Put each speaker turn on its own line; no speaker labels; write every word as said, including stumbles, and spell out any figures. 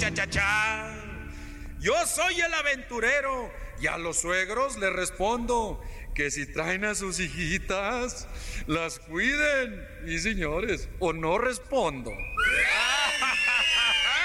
Cha, cha, cha. Yo soy el aventurero y a los suegros les respondo que si traen a sus hijitas, las cuiden, mis señores, o no respondo.